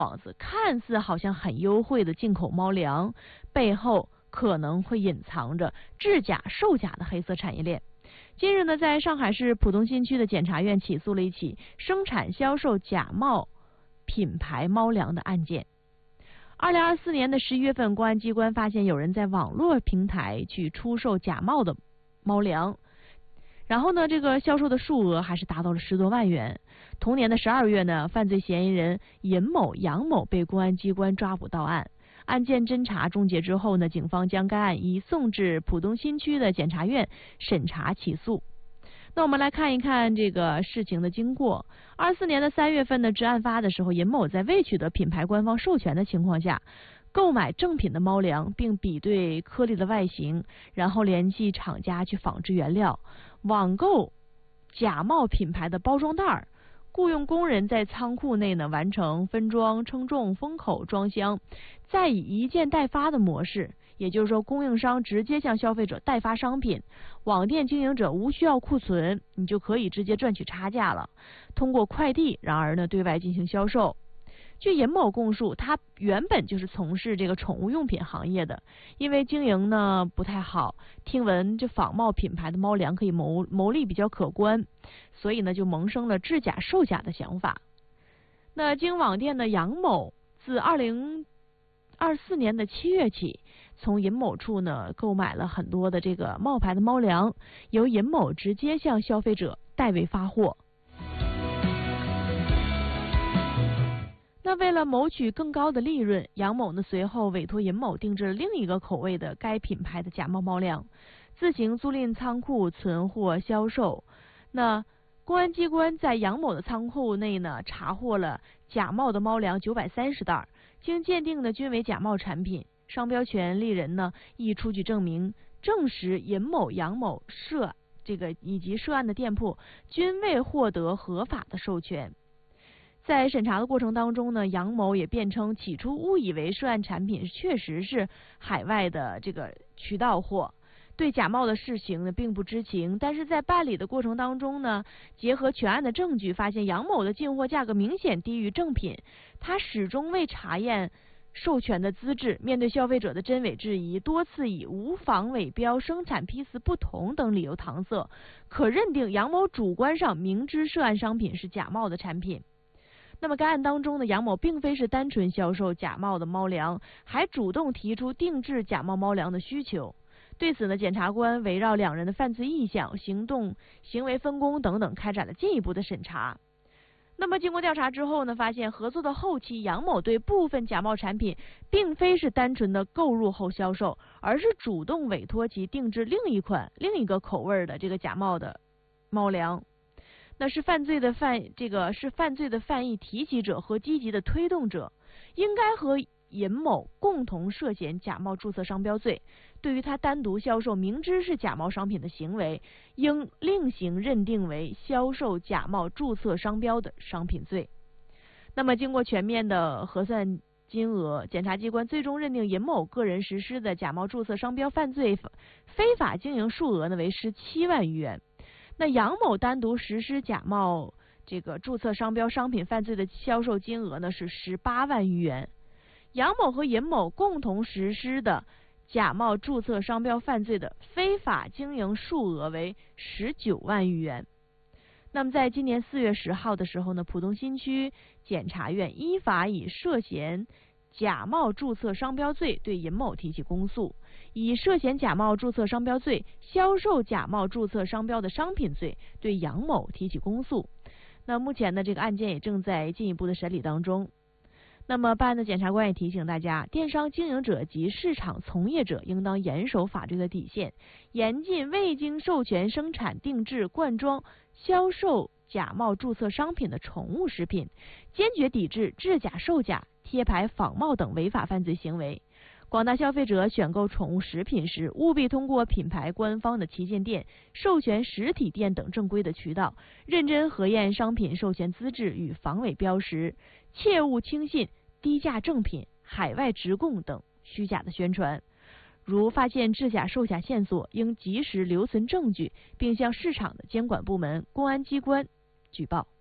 幌子看似好像很优惠的进口猫粮，背后可能会隐藏着制假售假的黑色产业链。近日呢，在上海市浦东新区的检察院起诉了一起生产销售假冒品牌猫粮的案件。2024年的11月份，公安机关发现有人在网络平台去出售假冒的猫粮，然后呢，这个销售的数额还是达到了10多万元。同年的12月呢，犯罪嫌疑人尹某、杨某被公安机关抓捕到案。案件侦查终结之后呢，警方将该案移送至浦东新区的检察院审查起诉。那我们来看一看这个事情的经过。24年的3月份呢，至案发的时候，尹某在未取得品牌官方授权的情况下，购买正品的猫粮，并比对颗粒的外形，然后联系厂家去仿制原料，网购假冒品牌的包装袋，雇佣工人在仓库内呢完成分装、称重、封口、装箱，再以一件代发的模式，也就是说供应商直接向消费者代发商品，网店经营者无需要库存，你就可以直接赚取差价了，通过快递然而呢对外进行销售。据尹某供述，他原本就是从事这个宠物用品行业的，因为经营呢不太好，听闻这仿冒品牌的猫粮可以牟利比较可观，所以呢就萌生了制假售假的想法。那经网店的杨某自2024年的7月起，从尹某处呢购买了很多的这个冒牌的猫粮，由尹某直接向消费者代为发货。那为了谋取更高的利润，杨某呢随后委托尹某定制了另一个口味的该品牌的假冒猫粮，自行租赁仓库存货销售。那公安机关在杨某的仓库内呢查获了假冒的猫粮930袋，经鉴定呢均为假冒产品，商标权利人呢亦出具证明，证实尹某、杨某以及涉案的店铺均未获得合法的授权。在审查的过程当中呢，杨某也辩称起初误以为涉案产品确实是海外的这个渠道货，对假冒的事情呢并不知情，但是在办理的过程当中呢，结合全案的证据，发现杨某的进货价格明显低于正品，他始终未查验授权的资质，面对消费者的真伪质疑，多次以无仿伪标、生产批次不同等理由搪塞，可认定杨某主观上明知涉案商品是假冒的产品。那么该案当中呢，杨某并非是单纯销售假冒的猫粮，还主动提出定制假冒猫粮的需求。对此呢，检察官围绕两人的犯罪意向、行为分工等等开展了进一步的审查。那么经过调查之后呢，发现合作的后期，杨某对部分假冒产品并非是单纯的购入后销售，而是主动委托其定制另一个口味的这个假冒的猫粮。那是犯罪的犯意提起者和积极的推动者，应该和尹某共同涉嫌假冒注册商标罪。对于他单独销售明知是假冒商品的行为，应另行认定为销售假冒注册商标的商品罪。那么经过全面的核算金额，检察机关最终认定尹某个人实施的假冒注册商标犯罪非法经营数额呢为17万余元。那杨某单独实施假冒这个注册商标商品犯罪的销售金额呢是18万余元。杨某和尹某共同实施的假冒注册商标犯罪的非法经营数额为19万余元。那么在今年4月10号的时候呢，浦东新区检察院依法以涉嫌假冒注册商标罪对尹某提起公诉，以涉嫌假冒注册商标罪、销售假冒注册商标的商品罪对杨某提起公诉。那目前呢，这个案件也正在进一步的审理当中。那么办案的检察官也提醒大家，电商经营者及市场从业者应当严守法律的底线，严禁未经授权生产、定制、灌装、销售假冒注册商品的宠物食品，坚决抵制制假售假、贴牌仿冒等违法犯罪行为。广大消费者选购宠物食品时，务必通过品牌官方的旗舰店、授权实体店等正规的渠道，认真核验商品授权资质与防伪标识，切勿轻信低价正品、海外直供等虚假的宣传。如发现制假售假线索，应及时留存证据，并向市场的监管部门、公安机关举报。